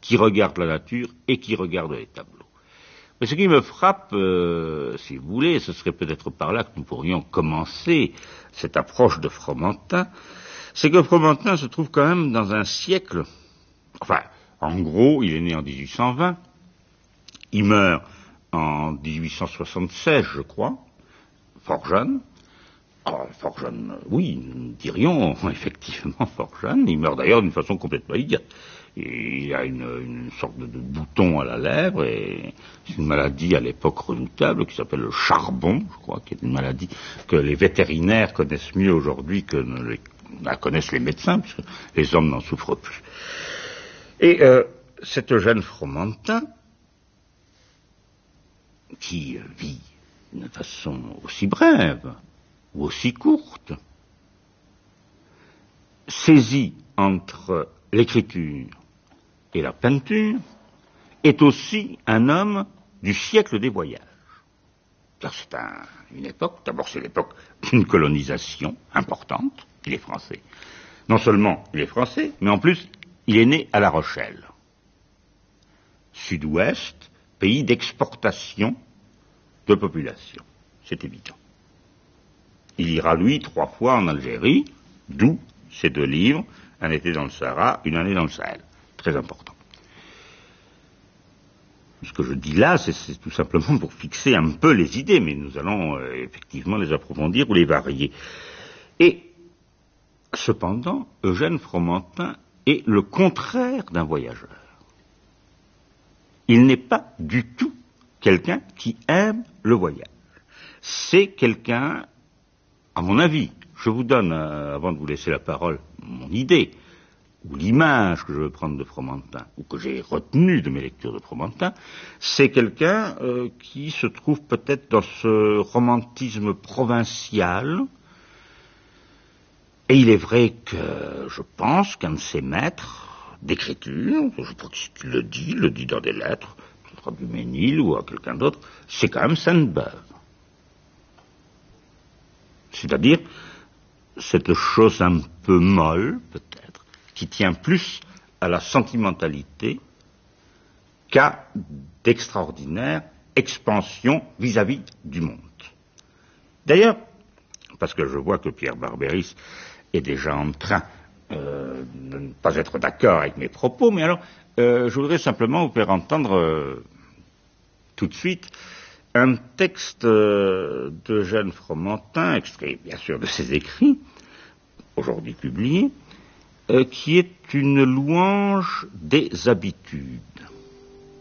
qui regarde la nature et qui regarde les tableaux. Mais ce qui me frappe, si vous voulez, ce serait peut-être par là que nous pourrions commencer cette approche de Fromentin, c'est que Fromentin se trouve quand même dans un siècle, enfin, en gros, il est né en 1820, il meurt en 1876, je crois, fort jeune. Fort jeune, oui, nous dirions effectivement fort jeune. Il meurt d'ailleurs d'une façon complètement idiote. Il a une sorte de bouton à la lèvre, et c'est une maladie à l'époque redoutable qui s'appelle le charbon, je crois, qui est une maladie que les vétérinaires connaissent mieux aujourd'hui que la connaissent les médecins, puisque les hommes n'en souffrent plus. Et cet Eugène Fromentin, qui vit d'une façon aussi brève ou aussi courte, saisi entre l'écriture et la peinture, est aussi un homme du siècle des voyages. Car c'est une époque, d'abord c'est l'époque d'une colonisation importante, il est français. Non seulement il est français, mais en plus il est né à La Rochelle. Sud-Ouest, pays d'exportation de population, c'est évident. Il ira, lui, 3 fois en Algérie, d'où ces 2 livres, un été dans le Sahara, une année dans le Sahel. Très important. Ce que je dis là, c'est tout simplement pour fixer un peu les idées, mais nous allons effectivement les approfondir ou les varier. Et, cependant, Eugène Fromentin est le contraire d'un voyageur. Il n'est pas du tout quelqu'un qui aime le voyage. C'est quelqu'un, à mon avis, je vous donne, avant de vous laisser la parole, mon idée, ou l'image que je veux prendre de Fromentin, ou que j'ai retenue de mes lectures de Fromentin, c'est quelqu'un qui se trouve peut-être dans ce romantisme provincial. Et il est vrai que je pense qu'un de ses maîtres d'écriture, je crois qu'il le dit dans des lettres, à Duménil ou à quelqu'un d'autre, c'est quand même Sainte-Beuve. C'est-à-dire cette chose un peu molle, peut-être, qui tient plus à la sentimentalité qu'à d'extraordinaire expansion vis-à-vis du monde. D'ailleurs, parce que je vois que Pierre Barbéris est déjà en train de ne pas être d'accord avec mes propos, mais alors, je voudrais simplement vous faire entendre tout de suite un texte d'Eugène Fromentin, extrait bien sûr de ses écrits, aujourd'hui publié, qui est une louange des habitudes.